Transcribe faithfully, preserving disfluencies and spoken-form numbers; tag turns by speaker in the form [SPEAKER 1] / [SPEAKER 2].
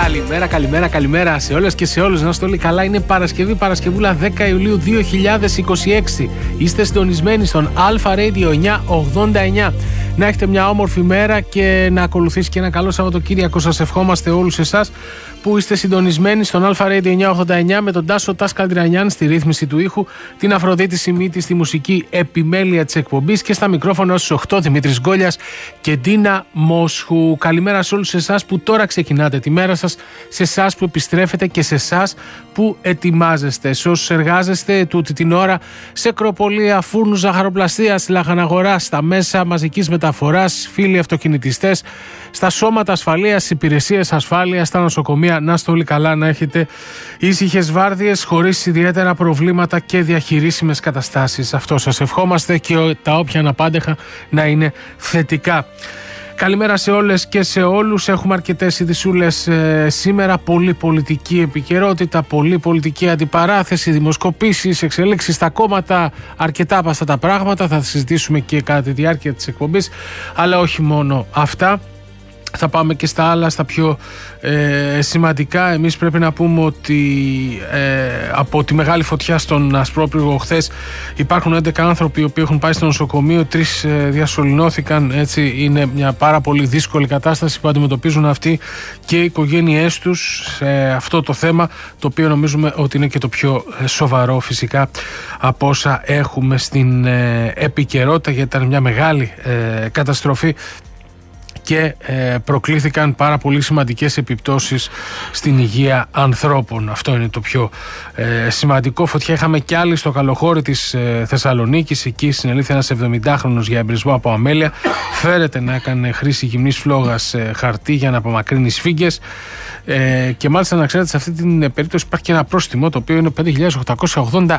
[SPEAKER 1] Καλημέρα, καλημέρα, καλημέρα σε όλες και σε όλους. Να είστε όλοι καλά. Είναι Παρασκευή, Παρασκευούλα δέκα Ιουλίου δύο χιλιάδες είκοσι έξι. Είστε συντονισμένοι στον Alpha Radio εννιακόσια ογδόντα εννιά. Να έχετε μια όμορφη μέρα και να ακολουθήσει και ένα καλό Σαββατοκύριακο. Σας ευχόμαστε όλους εσάς που είστε συντονισμένοι στον Alpha Radio εννιακόσια ογδόντα εννιά με τον Τάσο Τας Καλτρινιάν στη ρύθμιση του ήχου, την Αφροδίτη Σιμίτη στη μουσική επιμέλεια της εκπομπής και στα μικρόφωνα στους οκτώ Δημήτρης Γκόλιας και Ντίνα Μόσχου. Καλημέρα σε όλους εσάς που τώρα ξεκινάτε τη μέρα σας, σε εσάς που επιστρέφετε και σε εσάς που ετοιμάζεστε, σε όσους εργάζεστε τούτη την ώρα σε κροπολία, φούρνους, ζαχαροπλαστείας, λαχαναγοράς, στα μέσα μαζικής μεταφοράς, φίλοι αυτοκινητιστές, στα σώματα ασφαλείας, υπηρεσίες ασφάλειας, στα νοσοκομεία. Να είστε όλοι καλά, να έχετε ήσυχες βάρδιες χωρίς ιδιαίτερα προβλήματα και διαχειρίσιμες καταστάσεις. Αυτό σας ευχόμαστε και τα όποια αναπάντεχα να είναι θετικά. Καλημέρα σε όλες και σε όλους. Έχουμε αρκετές ειδησούλες ε, σήμερα. Πολύ πολιτική επικαιρότητα, πολύ πολιτική αντιπαράθεση, δημοσκοπήσεις, εξελίξεις στα κόμματα. Αρκετά από αυτά τα πράγματα θα συζητήσουμε και κατά τη διάρκεια της εκπομπής. Αλλά όχι μόνο αυτά. Θα πάμε και στα άλλα, στα πιο ε, σημαντικά. Εμείς πρέπει να πούμε ότι ε, από τη μεγάλη φωτιά στον Ασπρόπυργο χθες υπάρχουν έντεκα άνθρωποι οι οποίοι έχουν πάει στο νοσοκομείο, τρεις ε, διασωληνώθηκαν. Έτσι είναι μια πάρα πολύ δύσκολη κατάσταση που αντιμετωπίζουν αυτοί και οι οικογένειές τους σε αυτό το θέμα, το οποίο νομίζουμε ότι είναι και το πιο σοβαρό φυσικά από όσα έχουμε στην ε, επικαιρότητα, γιατί ήταν μια μεγάλη ε, καταστροφή και ε, προκλήθηκαν πάρα πολύ σημαντικές επιπτώσεις στην υγεία ανθρώπων. Αυτό είναι το πιο ε, σημαντικό. Φωτιά είχαμε κι άλλη στο Καλοχώρι της ε, Θεσσαλονίκης. Εκεί συνελήφθη ένας εβδομηντάχρονος για εμπρισμό από αμέλεια. Φέρεται να έκανε χρήση γυμνής φλόγας ε, χαρτί για να απομακρύνει σφίγγες. Ε, και μάλιστα να ξέρετε, σε αυτή την περίπτωση υπάρχει και ένα πρόστιμο, το οποίο είναι πέντε χιλιάδες οκτακόσια ογδόντα